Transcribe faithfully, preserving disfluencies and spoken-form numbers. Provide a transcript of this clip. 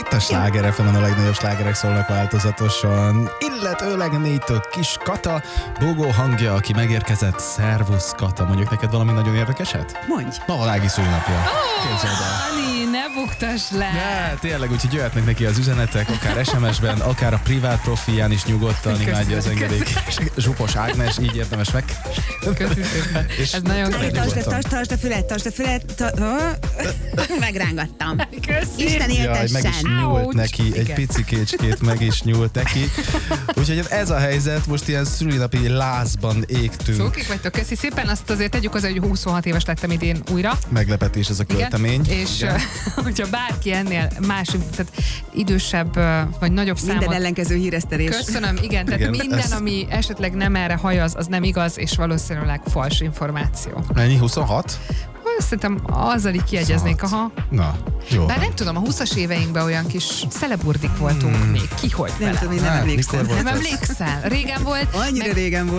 Itt a Sláger ef emen a legnagyobb slágerek szólnak változatosan, illetőleg négytől Kis Kata, Bogó hangja, aki megérkezett. Szervusz Kata, mondjuk neked valami nagyon érdekeset? Mondj! Ma a Ági szülinapja. Oh, Képzeld el. Ani, ne buktass le! Ne, tényleg, úgyhogy jöhetnek neki az üzenetek, akár es em es-ben, akár a privát profilján is nyugodtan imádja az engedély. Zsupos Ágnes, így érdemes meg. Köszi szépen. Ez nagyon kedves. Tartsd a, tartsd, tartsd a fület, tartsd a fület. Ta- Megrángattam. Köszi. Isten Jaj, éltessen. meg is nyúlt Ouch. neki, egy Igen. pici kécskét meg is nyúlt neki. Úgyhogy ez a helyzet, most ilyen szülinapi lázban égtünk. Szókik vagytok, köszi szépen. Azt azért tegyük hozzá, hogy huszonhat éves lettem idén újra. Meglepetés ez a költemény. Igen, és Igen. hogyha bárki ennél más, tehát idősebb vagy nagyobb számot... Minden ellenkező híresztelés. Köszönöm, igen, tehát Igen, minden, ez- ami esetleg nem erre hajaz, az nem igaz, és valószínűleg fals információ. Mennyi? huszonhat? Szerintem azzal így kiegyeznénk, aha. Na, jó. Bár nem tudom, a huszas éveinkben olyan kis szeleburdik voltunk Hmm. még, ki hogy Nem vele. tudom, én nem Hát, emlékszem. mikor volt Nem ez? emlékszel? Régen volt. Annyira meg- régen volt.